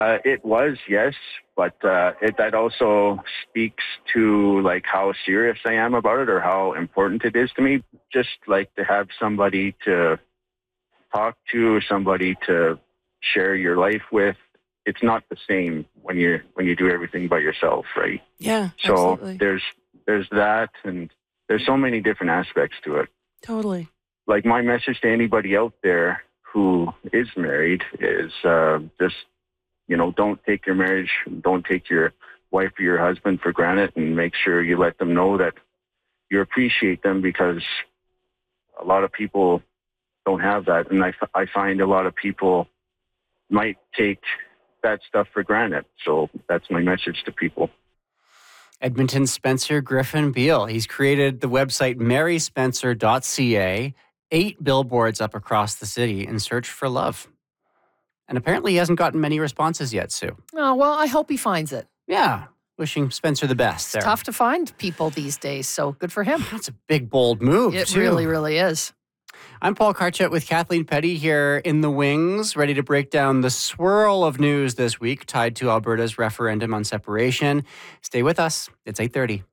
It was, yes, but that also speaks to like how serious I am about it or how important it is to me. Just like to have somebody to talk to, somebody to share your life with. It's not the same when you do everything by yourself, right? Yeah, so absolutely. there's that, and there's so many different aspects to it. Totally. Like my message to anybody out there who is married is just, don't take your marriage, don't take your wife or your husband for granted, and make sure you let them know that you appreciate them, because a lot of people don't have that. And I find a lot of people might take that stuff for granted. So that's my message to people. Edmonton's Spencer Griffin Beal. He's created the website maryspencer.ca, 8 billboards up across the city in search for love. And apparently he hasn't gotten many responses yet, Sue. Oh, well, I hope he finds it. Yeah. Wishing Spencer the best there. It's tough to find people these days, so good for him. That's a big, bold move, It too. really, really is. I'm Paul Karchet with Kathleen Petty here in the wings, ready to break down the swirl of news this week tied to Alberta's referendum on separation. Stay with us. It's 8:30.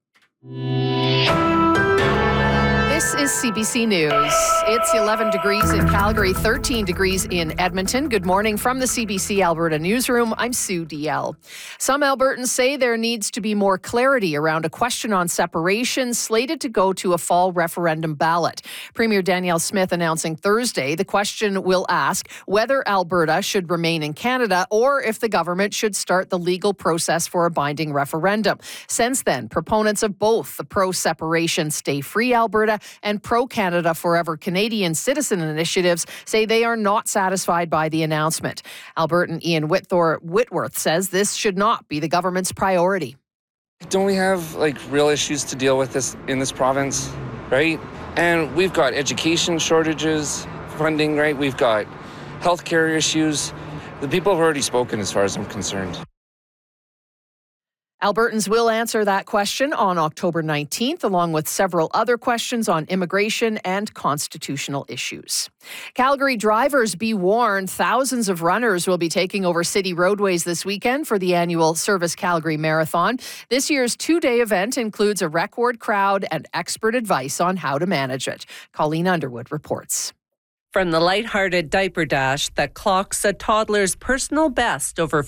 This is CBC News. It's 11 degrees in Calgary, 13 degrees in Edmonton. Good morning from the CBC Alberta newsroom. I'm Sue DL. Some Albertans say there needs to be more clarity around a question on separation slated to go to a fall referendum ballot. Premier Danielle Smith announcing Thursday the question will ask whether Alberta should remain in Canada or if the government should start the legal process for a binding referendum. Since then, proponents of both the pro-separation Stay Free Alberta and pro-Canada Forever Canadian citizen initiatives say they are not satisfied by the announcement. Albertan Ian Whitworth says this should not be the government's priority. Don't we have real issues to deal with this in this province, right? And we've got education shortages, funding, right? We've got healthcare issues. The people have already spoken as far as I'm concerned. Albertans will answer that question on October 19th, along with several other questions on immigration and constitutional issues. Calgary drivers, be warned, thousands of runners will be taking over city roadways this weekend for the annual Service Calgary Marathon. This year's 2-day event includes a record crowd and expert advice on how to manage it. Colleen Underwood reports. From the lighthearted diaper dash that clocks a toddler's personal best over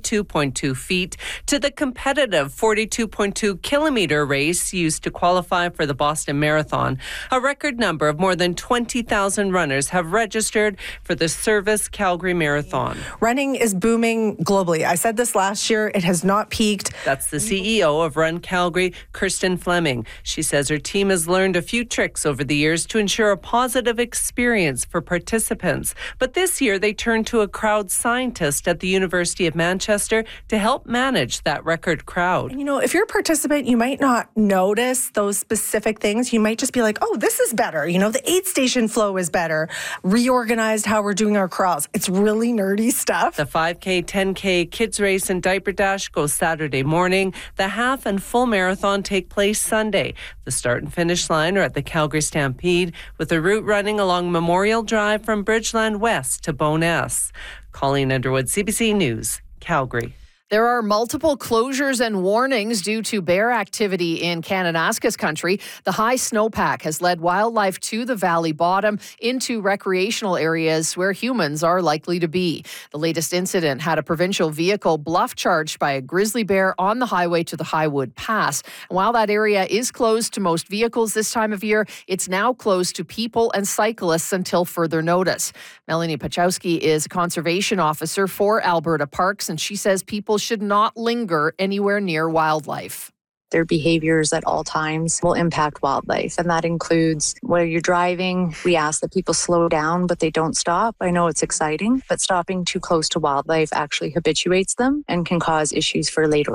42.2 feet to the competitive 42.2 kilometer race used to qualify for the Boston Marathon, a record number of more than 20,000 runners have registered for the Service Calgary Marathon. Running is booming globally. I said this last year. It has not peaked. That's the CEO of Run Calgary, Kirsten Fleming. She says her team has learned a few tricks over the years to ensure a positive experience for participants. But this year they turned to a crowd scientist at the University of Manchester to help manage that record crowd. If you're a participant, you might not notice those specific things. You might just be like, oh, this is better. The aid station flow is better. Reorganized how we're doing our crawls. It's really nerdy stuff. The 5K, 10K, kids race and diaper dash goes Saturday morning. The half and full marathon take place Sunday. The start and finish line are at the Calgary Stampede, with the route running along Memorial Drive from Bridgeland West to Bowness. Colleen Underwood, CBC News, Calgary. There are multiple closures and warnings due to bear activity in Kananaskis country. The high snowpack has led wildlife to the valley bottom into recreational areas where humans are likely to be. The latest incident had a provincial vehicle bluff charged by a grizzly bear on the highway to the Highwood Pass. And while that area is closed to most vehicles this time of year, it's now closed to people and cyclists until further notice. Melanie Pachowski is a conservation officer for Alberta Parks, and she says people should not linger anywhere near wildlife. Their behaviors at all times will impact wildlife, and that includes where you're driving. We ask that people slow down, but they don't stop. I know it's exciting, but stopping too close to wildlife actually habituates them and can cause issues for later on.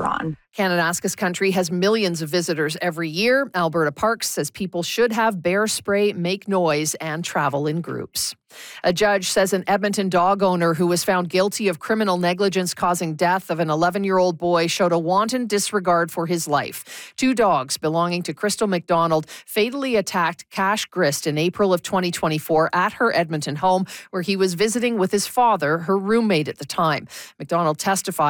Kananaskis Country has millions of visitors every year. Alberta Parks says people should have bear spray, make noise, and travel in groups. A judge says an Edmonton dog owner who was found guilty of criminal negligence causing death of an 11-year-old boy showed a wanton disregard for his life. 2 dogs belonging to Crystal McDonald fatally attacked Cash Grist in April of 2024 at her Edmonton home, where he was visiting with his father, her roommate at the time. McDonald testified